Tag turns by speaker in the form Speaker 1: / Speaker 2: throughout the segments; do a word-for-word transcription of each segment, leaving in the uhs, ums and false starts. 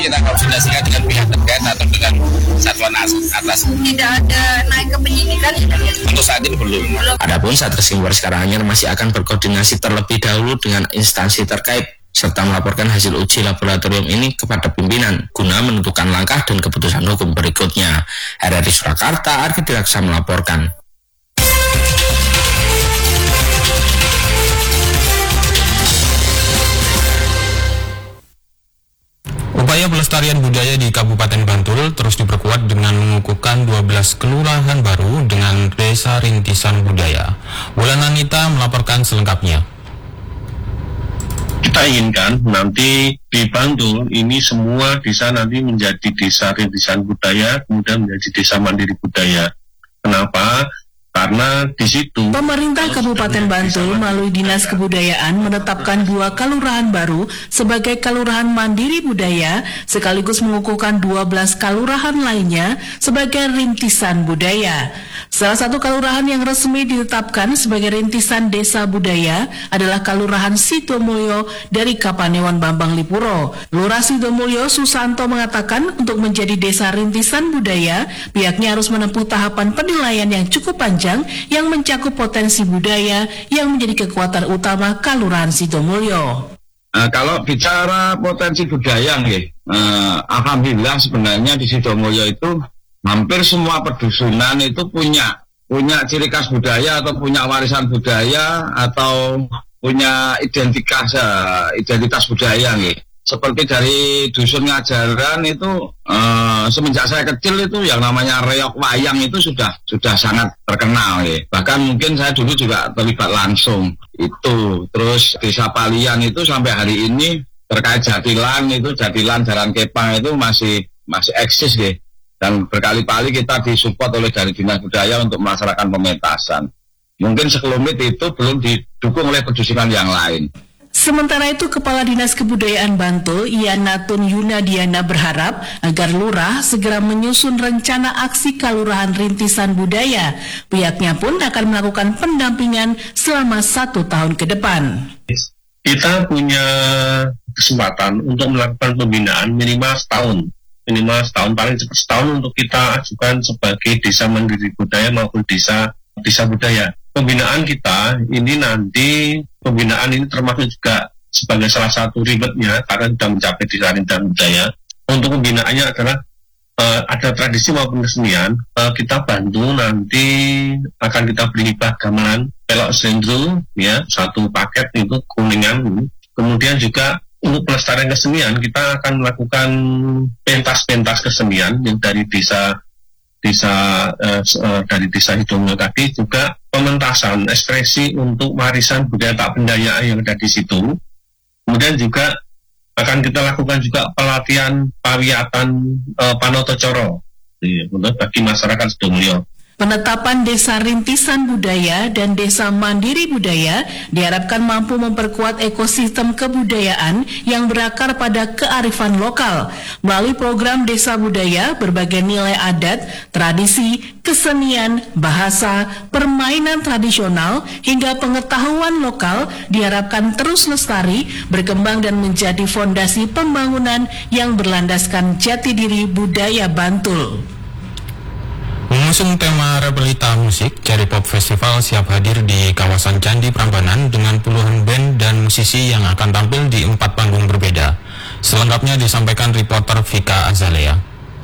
Speaker 1: kita koordinasikan dengan pihak terkait atau dengan satuan atas.
Speaker 2: Tidak ada naik ke penyidikan ya?
Speaker 1: Untuk saat ini belum.
Speaker 3: Adapun Satreskrim Polres Karanganyar masih akan berkoordinasi terlebih dahulu dengan instansi terkait serta melaporkan hasil uji laboratorium ini kepada pimpinan guna menentukan langkah dan keputusan hukum berikutnya. R R I Surakarta, Arki Diraksa melaporkan.
Speaker 4: Upaya pelestarian budaya di Kabupaten Bantul terus diperkuat dengan mengukuhkan dua belas kelurahan baru dengan Desa Rintisan Budaya. Wulan Anita melaporkan selengkapnya.
Speaker 5: Kita inginkan nanti di Bantul ini semua desa nanti menjadi desa rintisan budaya, kemudian menjadi desa mandiri budaya. Kenapa? Karena di situ
Speaker 6: pemerintah Kabupaten Bantul melalui Dinas Kebudayaan menetapkan dua kelurahan baru sebagai kelurahan mandiri budaya sekaligus mengukuhkan dua belas kelurahan lainnya sebagai rintisan budaya. Salah satu kelurahan yang resmi ditetapkan sebagai rintisan desa budaya adalah Kelurahan Sidomulyo dari Kapanewon Bambang Lipuro. Lurah Sidomulyo Susanto mengatakan untuk menjadi desa rintisan budaya, pihaknya harus menempuh tahapan penilaian yang cukup panjang yang mencakup potensi budaya yang menjadi kekuatan utama Kelurahan Sidomulyo.
Speaker 7: Uh, kalau bicara potensi budaya, nih, uh, alhamdulillah sebenarnya di Sidomulyo itu hampir semua pedusunan itu punya punya ciri khas budaya atau punya warisan budaya atau punya identitas uh, identitas budaya, nih. Seperti dari dusun Ngajaran itu uh, semenjak saya kecil itu yang namanya reok wayang itu sudah sudah sangat terkenal, ya. Bahkan mungkin saya dulu juga terlibat langsung itu. Terus Desa Palian itu sampai hari ini terkait Jatilan itu Jatilan Jalan Kepang itu masih masih eksis, ya. Dan berkali-kali kita disupport oleh dari Dinas Budaya untuk melaksanakan pementasan. Mungkin sekelumit itu belum didukung oleh pedusunan yang lain.
Speaker 6: Sementara itu, Kepala Dinas Kebudayaan Bantul, Ianatun Yunadiana berharap agar lurah segera menyusun rencana aksi Kelurahan Rintisan Budaya. Pihaknya pun akan melakukan pendampingan selama satu tahun ke depan.
Speaker 5: Kita punya kesempatan untuk melakukan pembinaan minimal setahun. Minimal setahun, paling cepat setahun untuk kita ajukan sebagai desa mandiri budaya maupun desa desa budaya. Pembinaan kita ini nanti, pembinaan ini termasuk juga sebagai salah satu ribetnya karena sudah mencapai desa rintisan budaya. Untuk pembinaannya adalah uh, ada tradisi maupun kesenian. Uh, kita bantu nanti akan kita beri hibah gamelan pelok sendru, ya, satu paket itu kuningan. Kemudian juga untuk pelestarian kesenian kita akan melakukan pentas-pentas kesenian yang dari desa desa uh, uh, dari desa Sidomulyo tadi, juga pementasan ekspresi untuk warisan budaya tak bendaya yang ada di situ. Kemudian juga akan kita lakukan juga pelatihan pawiatan uh, Panoto Coro, ya, untuk bagi masyarakat Sidomulyo.
Speaker 6: Penetapan Desa Rintisan Budaya dan Desa Mandiri Budaya diharapkan mampu memperkuat ekosistem kebudayaan yang berakar pada kearifan lokal. Melalui program Desa Budaya, berbagai nilai adat, tradisi, kesenian, bahasa, permainan tradisional, hingga pengetahuan lokal diharapkan terus lestari, berkembang dan menjadi fondasi pembangunan yang berlandaskan jati diri budaya Bantul.
Speaker 4: Mengusung tema Repelita Musik, Cherry Pop Festival siap hadir di kawasan Candi Prambanan dengan puluhan band dan musisi yang akan tampil di empat panggung berbeda. Selengkapnya disampaikan reporter Vika Azalea.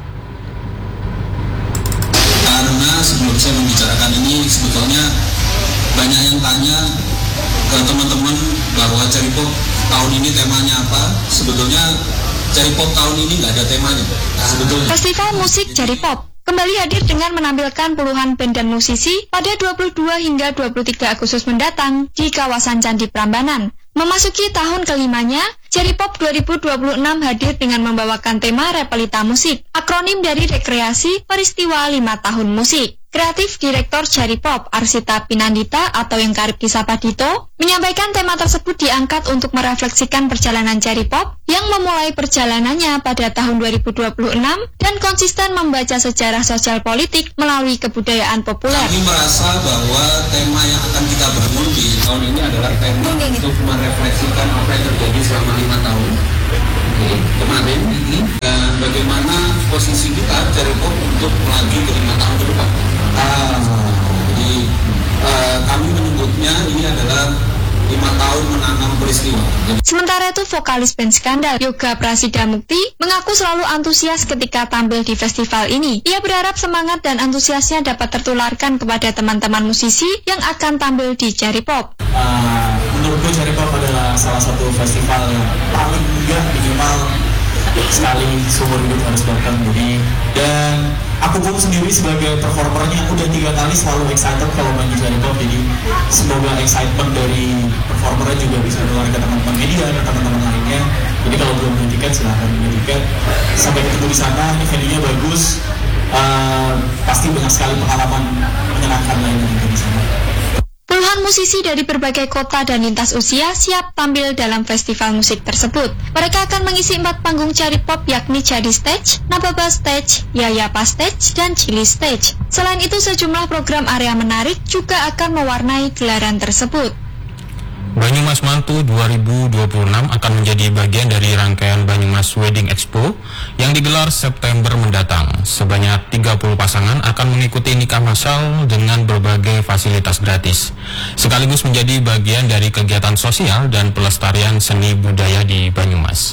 Speaker 8: Karena sebelum saya membicarakan ini, sebetulnya banyak yang tanya ke teman-teman bahwa Cherry Pop tahun ini temanya apa. Sebetulnya Cherry Pop tahun ini nggak ada temanya. Sebetulnya.
Speaker 9: Festival musik Cherry Pop kembali hadir dengan menampilkan puluhan band dan musisi pada dua puluh dua hingga dua puluh tiga Agustus mendatang di kawasan Candi Prambanan. Memasuki tahun kelimanya, Cherry Pop dua ribu dua puluh enam hadir dengan membawakan tema Repelita Musik, akronim dari rekreasi peristiwa lima tahun musik. Kreatif Direktur Cherry Pop, Arsita Pinandita atau yang kerap disapa Dito, menyampaikan tema tersebut diangkat untuk merefleksikan perjalanan Cherry Pop yang memulai perjalanannya pada tahun dua ribu dua puluh enam dan konsisten membaca sejarah sosial politik melalui kebudayaan populer.
Speaker 8: Kami merasa bahwa tema yang akan kita bangun di tahun ini adalah tema untuk merefleksikan apa yang terjadi selama lima tahun kemarin ini, dan untuk lagi ke lima tahun ke depan. Ah, jadi uh, kami menyebutnya ini adalah lima tahun menanam peristiwa.
Speaker 9: Sementara itu, vokalis band Skandal, Yoga Prasida Mukti, mengaku selalu antusias ketika tampil di festival ini. Ia berharap semangat dan antusiasnya dapat tertularkan kepada teman-teman musisi yang akan tampil di Cherry Pop.
Speaker 10: Uh, menurutku Cherry Pop adalah salah satu festival yang paling enggak minimal sekali seumur hidup harus datang. Jadi, dan aku pun sendiri sebagai performernya udah tiga kali selalu excited kalau main di Cherry Pop. Jadi semoga excitement dari performernya juga bisa keluar ke teman-teman media dan teman-teman lainnya. Jadi kalau belum beli tiket silahkan beli tiket. Sampai ketemu di sana, ini venue-nya bagus. Uh, pasti banyak sekali pengalaman menyenangkan lainnya di sana.
Speaker 9: Puluhan musisi dari berbagai kota dan lintas usia siap tampil dalam festival musik tersebut. Mereka akan mengisi empat panggung Cherry Pop, yakni Jadi Stage, Nababa Stage, Yayapa Stage, dan Chili Stage. Selain itu, sejumlah program area menarik juga akan mewarnai gelaran tersebut.
Speaker 4: Banyumas Mantu dua ribu dua puluh enam akan menjadi bagian dari rangkaian Banyumas Wedding Expo yang digelar September mendatang. Sebanyak tiga puluh pasangan akan mengikuti nikah massal dengan berbagai fasilitas gratis, sekaligus menjadi bagian dari kegiatan sosial dan pelestarian seni budaya di Banyumas.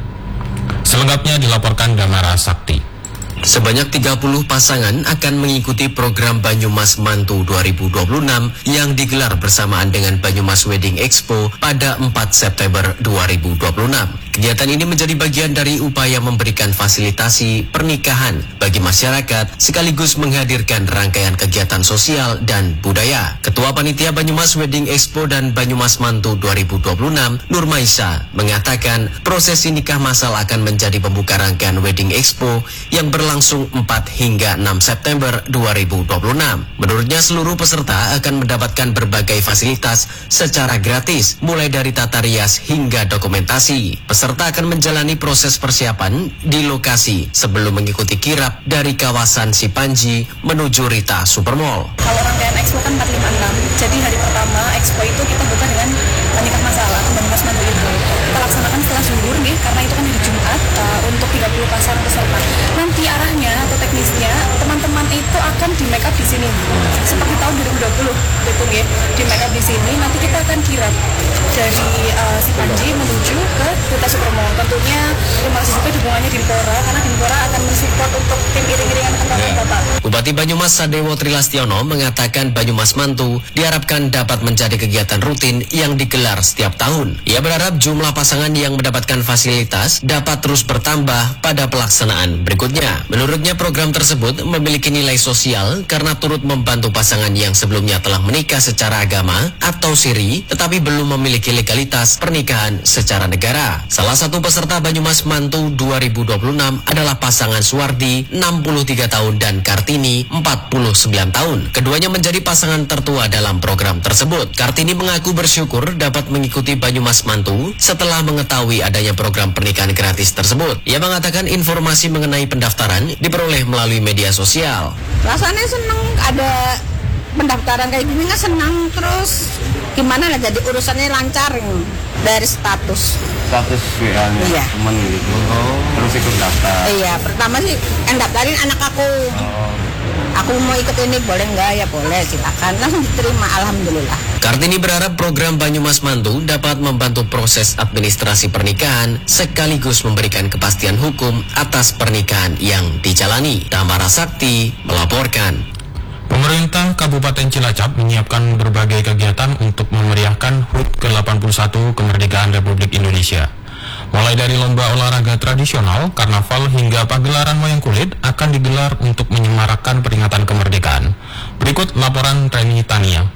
Speaker 4: Selengkapnya dilaporkan Damara Sakti.
Speaker 11: Sebanyak tiga puluh pasangan akan mengikuti program Banyumas Mantu dua ribu dua puluh enam yang digelar bersamaan dengan Banyumas Wedding Expo pada empat September dua ribu dua puluh enam. Kegiatan ini menjadi bagian dari upaya memberikan fasilitasi pernikahan bagi masyarakat sekaligus menghadirkan rangkaian kegiatan sosial dan budaya. Ketua Panitia Banyumas Wedding Expo dan Banyumas Mantu dua ribu dua puluh enam, Nur Maisa, mengatakan prosesi nikah massal akan menjadi pembuka rangkaian Wedding Expo yang berlangsung empat hingga enam September dua ribu dua puluh enam. Menurutnya seluruh peserta akan mendapatkan berbagai fasilitas secara gratis, mulai dari tata rias hingga dokumentasi. Peserta akan menjalani proses persiapan di lokasi sebelum mengikuti kirap dari kawasan Sipanji menuju Rita Supermall.
Speaker 2: Kalau rangkaian Expo kan empat lima enam, jadi hari pertama Expo itu kita buka dengan nikah massal atau Banyumas Mantu itu. Kita laksanakan setelah zuhur nih, karena itu kan hari Jumat uh, untuk tiga puluh pasangan peserta. Nanti arahnya atau teknisnya teman-teman itu akan di make up di sini seperti tahun dua ribu dua puluh gitu ya, di make up di sini. Nanti kita akan kirap dari uh, Sipanji menuju ke Rita Supermall. Tentunya terima kasih juga dukungannya Dimpora, karena Dimpora akan mensupport untuk tim iring-iringan antar kota.
Speaker 11: Bupati Banyumas Sadewo Trilastiono mengatakan Banyumas Mantu diharapkan dapat menjadi kegiatan rutin yang digelar setiap tahun. Ia berharap jumlah pasangan yang mendapatkan fasilitas dapat terus bertambah pada pelaksanaan berikutnya. Menurutnya program tersebut memiliki nilai sosial karena turut membantu pasangan yang sebelumnya telah menikah secara agama atau siri tetapi belum memiliki legalitas pernikahan secara negara. Salah satu peserta Banyumas Mantu dua ribu dua puluh enam adalah pasangan Suwardi enam puluh tiga tahun dan Kartini empat puluh sembilan tahun. Keduanya menjadi pasangan tertua dalam program tersebut. Kartini mengaku bersyukur dapat mengikuti Banyumas Mantu setelah mengetahui adanya program pernikahan gratis tersebut. Ia mengatakan informasi mengenai pendaftaran diperoleh melalui media sosial.
Speaker 2: Rasanya seneng ada pendaftaran kayak gini, kan senang, terus gimana lah jadi urusannya lancar dari status
Speaker 12: status W A-nya iya. Temen gitu, oh. Terus ikut daftar.
Speaker 2: Iya, pertama sih yang daftarin anak aku. Oh. Aku mau ikut ini, boleh nggak? Ya boleh, silakan. Langsung diterima, alhamdulillah.
Speaker 11: Kartini berharap program Banyumas Mantu dapat membantu proses administrasi pernikahan sekaligus memberikan kepastian hukum atas pernikahan yang dijalani. Damara Sakti melaporkan.
Speaker 4: Pemerintah Kabupaten Cilacap menyiapkan berbagai kegiatan untuk memeriahkan H U T ke delapan puluh satu kemerdekaan Republik Indonesia. Mulai dari lomba olahraga tradisional, karnaval hingga pagelaran wayang kulit akan digelar untuk menyemarakkan peringatan kemerdekaan. Berikut laporan Reni Tania.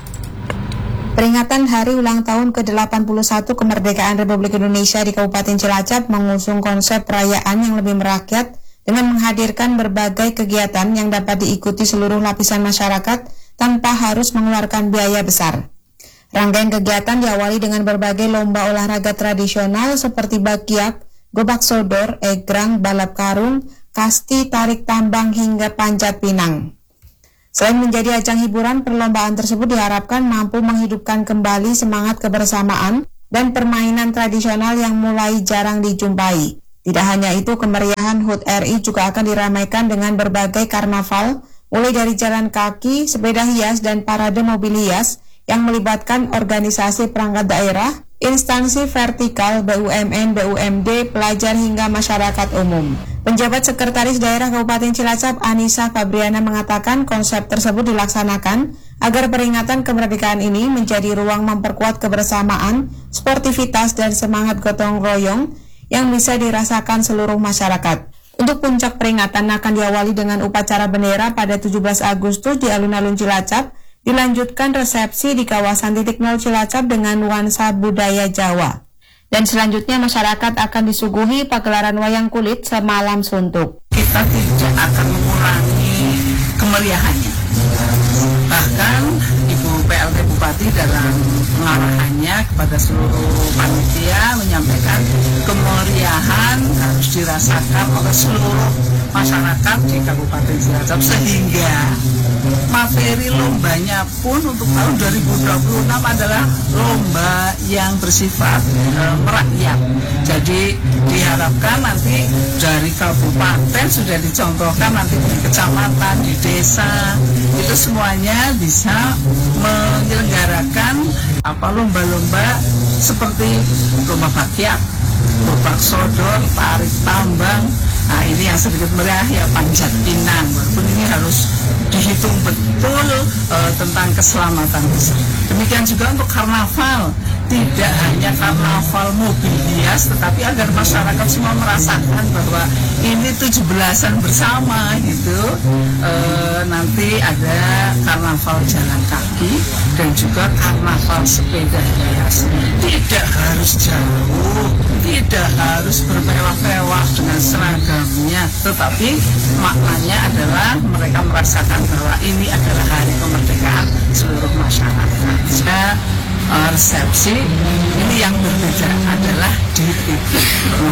Speaker 13: Peringatan Hari Ulang Tahun ke delapan puluh satu kemerdekaan Republik Indonesia di Kabupaten Cilacap mengusung konsep perayaan yang lebih merakyat dengan menghadirkan berbagai kegiatan yang dapat diikuti seluruh lapisan masyarakat tanpa harus mengeluarkan biaya besar. Rangkaian kegiatan diawali dengan berbagai lomba olahraga tradisional seperti bakiak, gobak sodor, egrang, balap karung, kasti, tarik tambang, hingga panjat pinang. Selain menjadi ajang hiburan, perlombaan tersebut diharapkan mampu menghidupkan kembali semangat kebersamaan dan permainan tradisional yang mulai jarang dijumpai. Tidak hanya itu, kemeriahan H U T R I juga akan diramaikan dengan berbagai karnaval, mulai dari jalan kaki, sepeda hias, dan parade mobil hias yang melibatkan organisasi perangkat daerah, instansi vertikal, B U M N, B U M D, pelajar hingga masyarakat umum. Penjabat Sekretaris Daerah Kabupaten Cilacap, Anissa Fabriana, mengatakan konsep tersebut dilaksanakan agar peringatan kemerdekaan ini menjadi ruang memperkuat kebersamaan, sportivitas, dan semangat gotong royong yang bisa dirasakan seluruh masyarakat. Untuk puncak peringatan akan diawali dengan upacara bendera pada tujuh belas Agustus di alun-alun Cilacap, dilanjutkan resepsi di kawasan titik nol Cilacap dengan nuansa budaya Jawa. Dan selanjutnya masyarakat akan disuguhi pagelaran wayang kulit semalam suntuk.
Speaker 14: Kita tidak akan mengurangi kemeriahannya. Bahkan Ibu P L T Bupati dalam pengarahannya kepada seluruh panitia menyampaikan kemeriahan harus dirasakan oleh seluruh masyarakat di Kabupaten Cilacap, sehingga materi lombanya pun untuk tahun dua ribu dua puluh enam adalah lomba yang bersifat e, merakyat. Jadi diharapkan nanti dari kabupaten sudah dicontohkan, nanti di kecamatan, di desa, itu semuanya bisa menyelenggarakan apa lomba-lomba seperti lomba bakyak, lomba sodor, tarik tambang. Nah, ini yang sedikit meriah ya, panjat pinang. Walaupun ini harus dihitung betul e, tentang keselamatan. Demikian juga untuk karnaval, tidak hanya karnaval mobil hias, tetapi agar masyarakat semua merasakan bahwa ini tujuh belasan bersama gitu. E, nanti ada karnaval jalan kaki dan juga karnaval sepeda hias. Tidak harus jauh, tidak harus bermewah-mewah dengan seragamnya, tetapi maknanya adalah mereka merasakan bahwa ini adalah hari kemerdekaan seluruh masyarakat. Saya uh, resepsi ini yang berbeda adalah di titik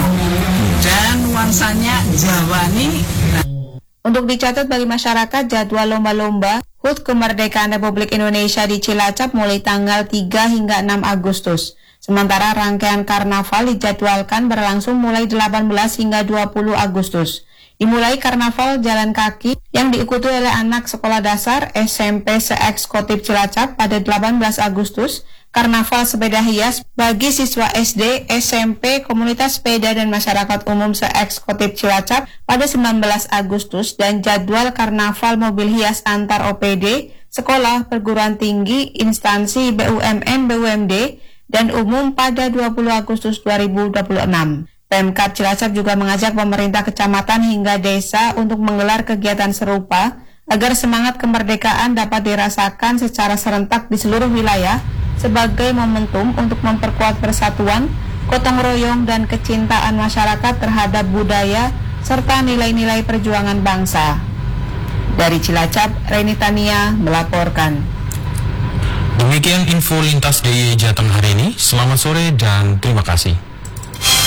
Speaker 14: dan nuansanya Jawani. Nah,
Speaker 13: untuk dicatat bagi masyarakat, jadwal lomba-lomba H U T Kemerdekaan Republik Indonesia di Cilacap mulai tanggal tiga hingga enam Agustus. Sementara rangkaian karnaval dijadwalkan berlangsung mulai delapan belas hingga dua puluh Agustus. Dimulai karnaval jalan kaki yang diikuti oleh anak sekolah dasar S M P se-Ekskotip Cilacap pada delapan belas Agustus, karnaval sepeda hias bagi siswa S D, S M P, komunitas sepeda dan masyarakat umum se-Ekskotip Cilacap pada sembilan belas Agustus, dan jadwal karnaval mobil hias antar O P D, sekolah, perguruan tinggi, instansi B U M N, B U M D, dan umum pada dua puluh Agustus dua ribu dua puluh enam. Pemkab Cilacap juga mengajak pemerintah kecamatan hingga desa untuk menggelar kegiatan serupa agar semangat kemerdekaan dapat dirasakan secara serentak di seluruh wilayah sebagai momentum untuk memperkuat persatuan, gotong royong, dan kecintaan masyarakat terhadap budaya serta nilai-nilai perjuangan bangsa. Dari Cilacap, Reni Tania melaporkan.
Speaker 4: Demikian info lintas D I Y Jateng hari ini. Selamat sore dan terima kasih.